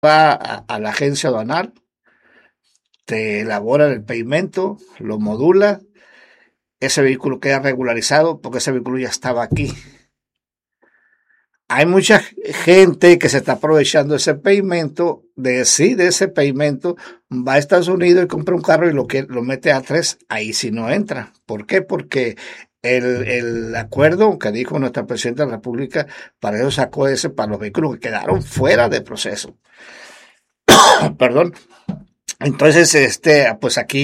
va a la agencia aduanal, te elaboran el pedimento, lo modula, ese vehículo queda regularizado porque ese vehículo ya estaba aquí. Hay mucha gente que se está aprovechando ese pedimento, de ese pedimento, va a Estados Unidos y compra un carro y lo mete a tres, ahí sí no entra. ¿Por qué? Porque el acuerdo que dijo nuestra presidenta de la República, para eso sacó ese, para los vehículos que quedaron fuera de proceso. Perdón. Entonces, pues aquí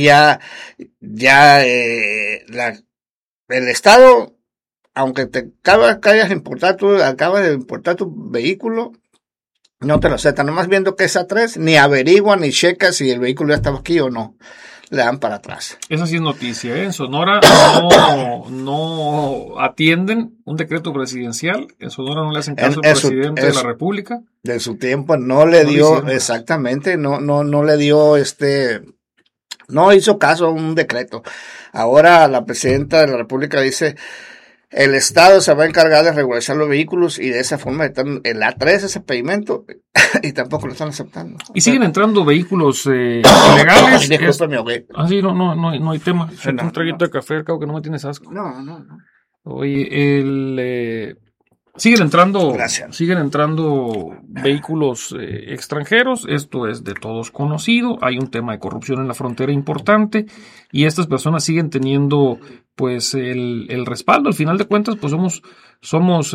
el Estado, aunque acabas de importar tu vehículo, no te lo aceptan, nomás viendo que es a tres, ni averiguan ni checa si el vehículo ya estaba aquí o no, le dan para atrás. Esa sí es noticia, ¿eh? En Sonora no atienden un decreto presidencial, en Sonora no le hacen caso al presidente de la República. De su tiempo no le dio, exactamente, no le dio no hizo caso a un decreto. Ahora la presidenta de la República dice, el Estado se va a encargar de regularizar los vehículos y de esa forma están el A3 ese pedimento y tampoco lo están aceptando. Y siguen entrando vehículos ilegales. Disculpe, me ahogué. Ah, sí, no hay tema. Un traguito de café, al cabo que no me tienes asco. No. Oye, siguen entrando vehículos extranjeros, esto es de todos conocido, hay un tema de corrupción en la frontera importante y estas personas siguen teniendo pues el respaldo. Al final de cuentas pues somos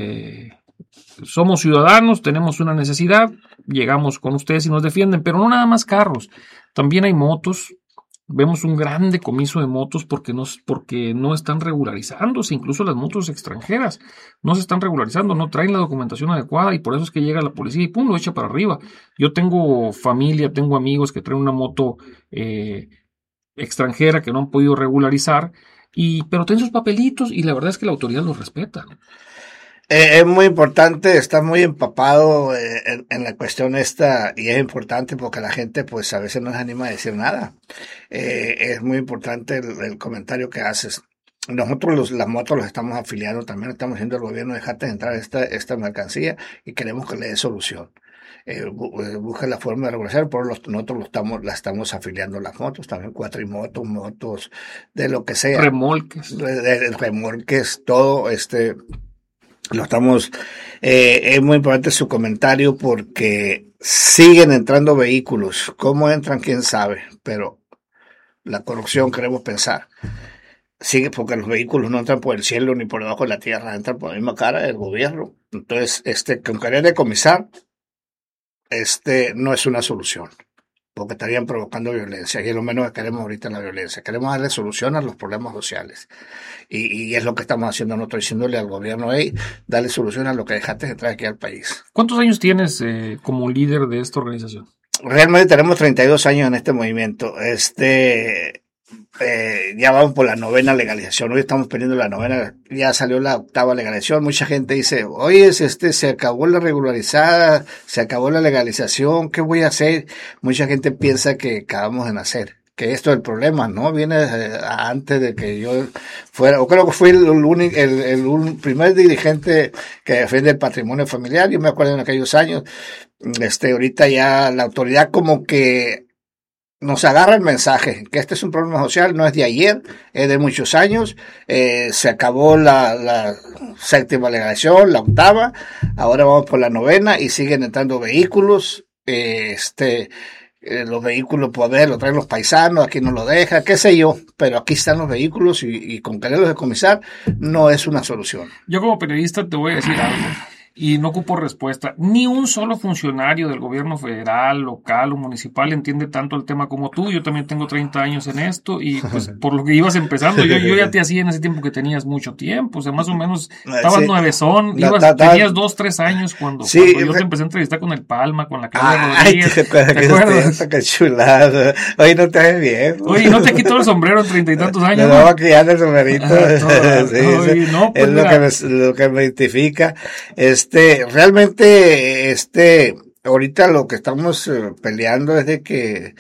ciudadanos, tenemos una necesidad, llegamos con ustedes y nos defienden, pero no nada más carros, también hay motos. Vemos un gran decomiso de motos porque no están regularizándose, incluso las motos extranjeras no se están regularizando, no traen la documentación adecuada y por eso es que llega la policía y pum, lo echa para arriba. Yo tengo familia, tengo amigos que traen una moto extranjera que no han podido regularizar, pero tienen sus papelitos y la verdad es que la autoridad los respeta. Es muy importante, está muy empapado en la cuestión esta y es importante porque la gente pues a veces no se anima a decir nada. Es muy importante el comentario que haces. Nosotros las motos los estamos afiliando, también estamos haciendo el gobierno, dejate de entrar esta mercancía y queremos que le dé solución. Busca la forma de regularizar, pero nosotros la estamos afiliando las motos, también cuatrimotos, motos, de lo que sea. Remolques. Remolques, todo lo estamos, es muy importante su comentario porque siguen entrando vehículos. ¿Cómo entran? Quién sabe, pero la corrupción queremos pensar. Sigue porque los vehículos no entran por el cielo ni por debajo de la tierra, entran por la misma cara del gobierno. Entonces, con querer decomisar, no es una solución, porque estarían provocando violencia y es lo menos que queremos ahorita en la violencia. Queremos darle solución a los problemas sociales y es lo que estamos haciendo nosotros, diciéndole al gobierno, hey, dale solución a lo que dejaste de entrar aquí al país. ¿Cuántos años tienes como líder de esta organización? Realmente tenemos 32 años en este movimiento. Ya vamos por la 9ª legalización. Hoy estamos pidiendo la 9ª, ya salió la 8ª legalización. Mucha gente dice, oye, se acabó la regularizada, se acabó la legalización, ¿qué voy a hacer? Mucha gente piensa que acabamos de nacer, que esto es el problema, ¿no? Viene antes de que yo fuera, o creo que fui el primer dirigente que defiende el patrimonio familiar. Yo me acuerdo en aquellos años, ahorita ya la autoridad como que nos agarra el mensaje, que este es un problema social, no es de ayer, es de muchos años, se acabó la 7ª legalización, la 8ª, ahora vamos por la 9ª y siguen entrando vehículos, los vehículos poder lo traen los paisanos, aquí no lo deja, qué sé yo, pero aquí están los vehículos y con quererlos decomisar no es una solución. Yo como periodista te voy a decir algo. Y no ocupo respuesta. Ni un solo funcionario del gobierno federal, local o municipal entiende tanto el tema como tú. Yo también tengo 30 años en esto y pues por lo que ibas empezando, yo ya te hacía en ese tiempo que tenías mucho tiempo. O sea, más o menos estabas nuevezón, tenías 2, 3 años cuando yo te empecé a entrevistar con el Palma, con la Claudia Rodríguez. ¿Te acuerdas? Qué chulada. Oye, no te ves bien. Oye, no te quito el sombrero en 30 y tantos años. Me va quitando el sombrerito. Pues, es lo que me identifica. Realmente, ahorita lo que estamos peleando es de que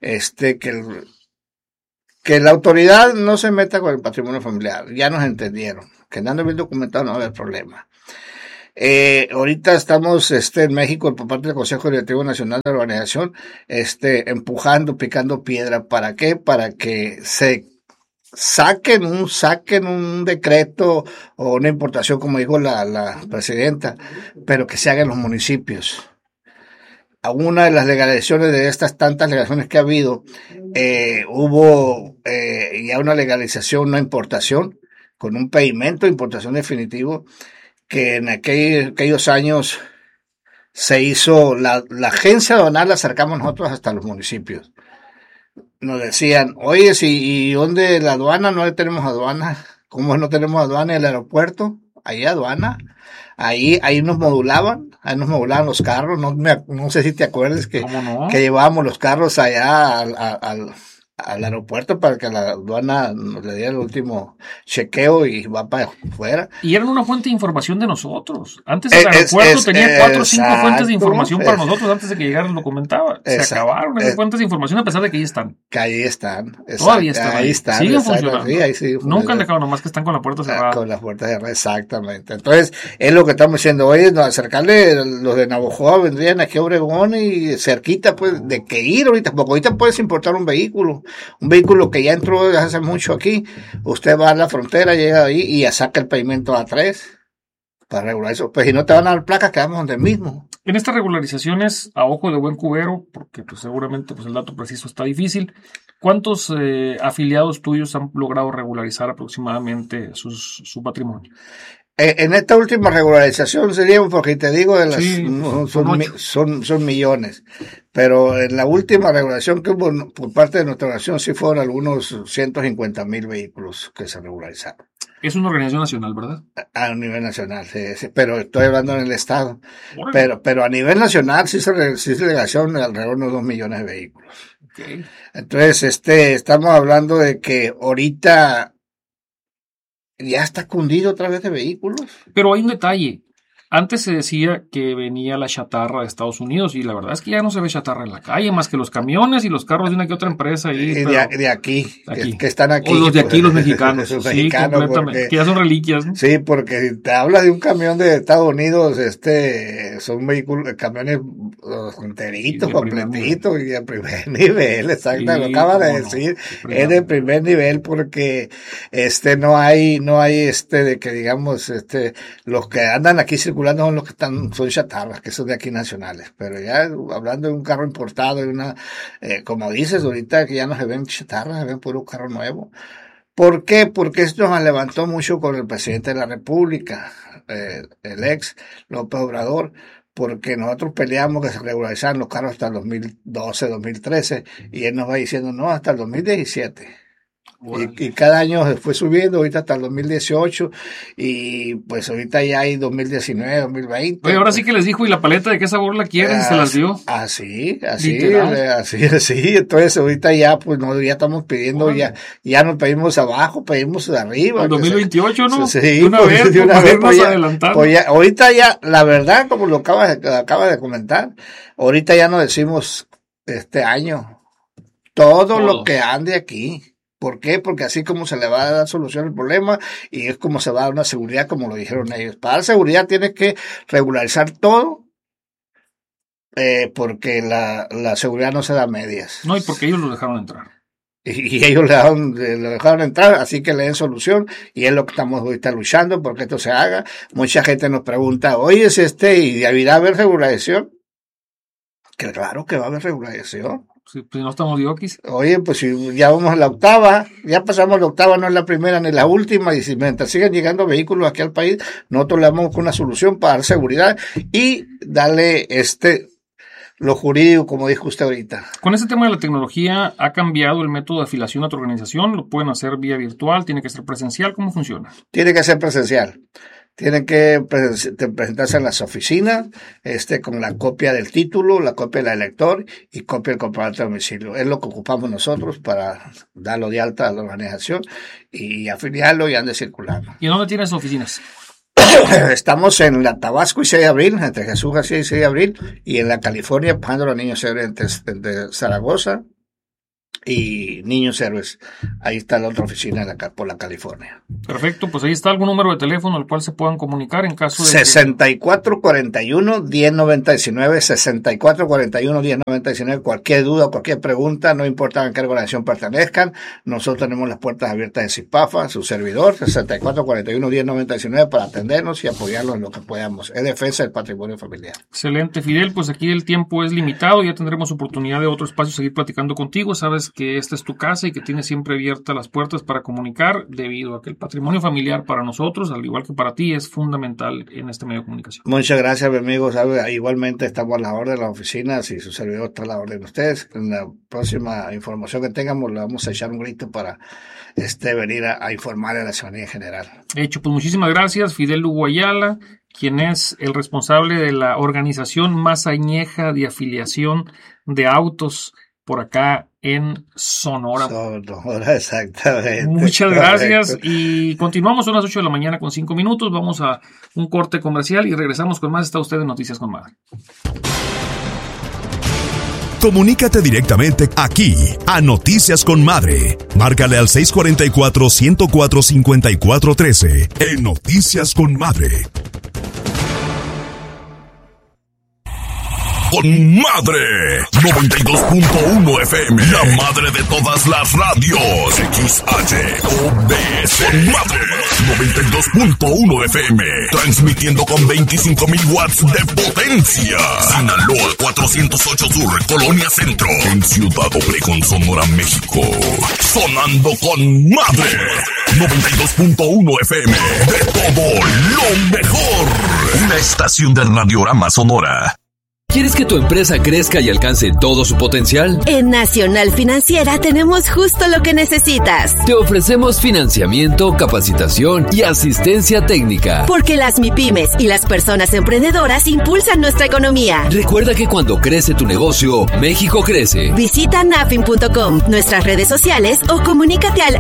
la autoridad no se meta con el patrimonio familiar. Ya nos entendieron. Que andando bien documentado no va a haber problema. Ahorita estamos, en México, por parte del Consejo Directivo Nacional de la Organización, empujando, picando piedra. ¿Para qué? Para que se saquen un decreto o una importación, como dijo la presidenta, pero que se haga en los municipios. A una de las legalizaciones de estas tantas legalizaciones que ha habido, hubo ya una legalización, una importación, con un pedimento de importación definitivo, que en aquellos años se hizo, la agencia aduanal la acercamos nosotros hasta los municipios. Nos decían, oye, ¿y dónde la aduana? No tenemos aduana. ¿Cómo no tenemos aduana en el aeropuerto? Ahí aduana. Ahí nos modulaban los carros. No sé si te acuerdas que llevábamos los carros allá al aeropuerto para que la aduana nos le diera el último chequeo y va para afuera. Y eran una fuente de información de nosotros. Antes el aeropuerto tenía 4 o 5 fuentes de información para nosotros antes de que llegaran, lo comentaba. Se acabaron esas fuentes de información a pesar de que ahí están. Que ahí están. Todavía están. Ahí están. Siguen funcionando. Sí, ahí siguen funcionando. Nunca han dejado, nomás que están con la puerta cerrada. Con las puertas cerradas, exactamente. Entonces, es lo que estamos diciendo. Oye, acercarle, los de Navojoa vendrían aquí a Obregón y cerquita, pues, de que ir ahorita, porque ahorita puedes importar un vehículo que ya entró desde hace mucho aquí. Usted va a la frontera, llega ahí y ya saca el pedimento A3 para regular eso. Pues si no te van a dar placas, quedamos donde mismo. En estas regularizaciones, a ojo de buen cubero, porque pues seguramente pues el dato preciso está difícil, ¿cuántos afiliados tuyos han logrado regularizar aproximadamente su patrimonio? En esta última regularización serían, porque te digo, de las, sí, son millones, pero en la última regularización que hubo por parte de nuestra nación sí fueron algunos 150,000 vehículos que se regularizaron. Es una organización nacional, ¿verdad? A nivel nacional, sí, pero estoy hablando en el estado. Pero a nivel nacional sí se legalizaron alrededor de 2 millones de vehículos. Okay. Entonces, estamos hablando de que ahorita ya está cundido otra vez de vehículos. Pero hay un detalle. Antes se decía que venía la chatarra de Estados Unidos y la verdad es que ya no se ve chatarra en la calle, más que los camiones y los carros de una que otra empresa. Ahí, de aquí. Que están aquí. O los de aquí, los mexicanos. Los mexicanos, completamente. Que ya son reliquias, ¿no? Sí, porque si te hablas de un camión de Estados Unidos, son camiones enteritos, completitos y de primer nivel, exacto, sí, lo acabas de decir, es de primer nivel porque no hay de que digamos los que andan aquí circulando son los que son chatarras, que son de aquí nacionales, pero ya hablando de un carro importado, de como dices ahorita que ya no se ven chatarras, se ven puro carro nuevo. ¿Por qué? Porque esto nos levantó mucho con el presidente de la República, el ex López Obrador, porque nosotros peleamos que se regularizaran los carros hasta el 2012, 2013, y él nos va diciendo, no, hasta el 2017. Y cada año se fue subiendo, ahorita hasta el 2018, y pues ahorita ya hay 2019, 2020. Oye, ahora sí que les dijo, ¿y la paleta de qué sabor la quieren? ¿Se las dio? Así, entonces ahorita ya, pues ya estamos pidiendo, ya no pedimos abajo, pedimos de arriba. El 2028, ¿no? Sí, de una vez, pues ahorita ya, la verdad, como lo acaba de comentar, ahorita ya no decimos este año, todo lo que ande aquí. ¿Por qué? Porque así como se le va a dar solución al problema y es como se va a dar una seguridad, como lo dijeron ellos. Para dar seguridad tienes que regularizar todo, porque la seguridad no se da a medias. No, y porque ellos lo dejaron entrar. Y ellos lo dejaron entrar, así que le den solución, y es lo que estamos ahorita luchando porque esto se haga. Mucha gente nos pregunta, oye, ¿y debería haber regularización? Que claro que va a haber regularización. Sí, pues no estamos diokis. Oye, pues si ya vamos a la octava, ya pasamos la octava, no es la primera ni la última, y si mientras sigan llegando vehículos aquí al país, nosotros le damos una solución para dar seguridad y darle lo jurídico, como dijo usted ahorita. Con este tema de la tecnología, ¿ha cambiado el método de afiliación a tu organización? ¿Lo pueden hacer vía virtual? ¿Tiene que ser presencial? ¿Cómo funciona? Tiene que ser presencial. Tienen que presentarse en las oficinas, con la copia del título, la copia del elector y copia del comprobante de domicilio. Es lo que ocupamos nosotros para darlo de alta a la organización y afiliarlo y ande circulando. ¿Y dónde tienes oficinas? Estamos en la Tabasco y 6 de abril, entre Jesús García y 6 de abril, y en la California, Alejandro Niño Segre, entre Zaragoza y Niños Héroes. Ahí está la otra oficina por la California. Perfecto, pues ahí está algún número de teléfono al cual se puedan comunicar en caso de... 6441-1099, 6441-1099, cualquier duda, cualquier pregunta, no importa en qué organización pertenezcan, nosotros tenemos las puertas abiertas de CIPAFA, su servidor, 6441-1099, para atendernos y apoyarlos en lo que podamos. Es defensa del patrimonio familiar. Excelente, Fidel, pues aquí el tiempo es limitado, ya tendremos oportunidad de otro espacio seguir platicando contigo. Sabes que esta es tu casa y que tienes siempre abiertas las puertas para comunicar, debido a que el patrimonio familiar para nosotros, al igual que para ti, es fundamental en este medio de comunicación. Muchas gracias, mi amigo. ¿Sabe? Igualmente estamos a la orden de las oficinas y su servidor está a la orden de ustedes. En la próxima información que tengamos, le vamos a echar un grito para venir a informar a la ciudadanía en general. Hecho, pues muchísimas gracias, Fidel Lugo Ayala, quien es el responsable de la organización más añeja de afiliación de autos por acá en Sonora. Sonora, exactamente. Muchas gracias. Y continuamos, son las 8 de la mañana con 5 minutos. Vamos a un corte comercial y regresamos con más. Está usted en Noticias con Madre. Comunícate directamente aquí a Noticias con Madre. Márcale al 644-104-5413 en Noticias con Madre. Con Madre 92.1 FM, la madre de todas las radios. XHOBS Con Madre 92.1 FM, transmitiendo con 25,000 watts de potencia. Sinaloa 408 Sur, Colonia Centro, en Ciudad Obregón, Sonora, México. Sonando con Madre 92.1 FM, de todo lo mejor. Una estación del Radiorama Sonora. ¿Quieres que tu empresa crezca y alcance todo su potencial? En Nacional Financiera tenemos justo lo que necesitas. Te ofrecemos financiamiento, capacitación y asistencia técnica. Porque las MIPYMES y las personas emprendedoras impulsan nuestra economía. Recuerda que cuando crece tu negocio, México crece. Visita nafin.com, nuestras redes sociales o comunícate al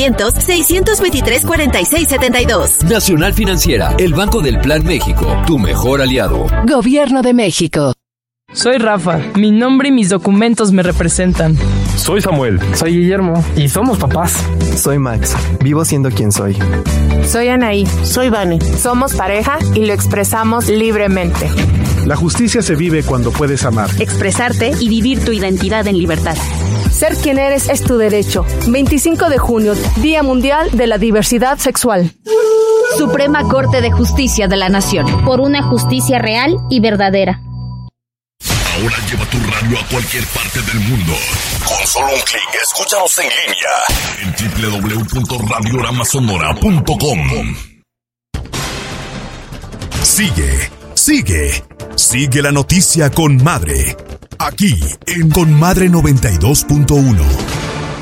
800-623-4672. Nacional Financiera, el Banco del Plan México, tu mejor aliado. Gobierno de México. Soy Rafa, mi nombre y mis documentos me representan. Soy Samuel. Soy Guillermo. Y somos papás. Soy Max, vivo siendo quien soy. Soy Anaí. Soy Vane. Somos pareja y lo expresamos libremente. La justicia se vive cuando puedes amar, expresarte y vivir tu identidad en libertad. Ser quien eres es tu derecho. 25 de junio, Día Mundial de la Diversidad Sexual. Suprema Corte de Justicia de la Nación. Por una justicia real y verdadera. Ahora lleva tu radio a cualquier parte del mundo. Con solo un clic, escúchanos en línea en www.radioramasonora.com. Sigue la noticia con Madre. Aquí en Con Madre 92.1.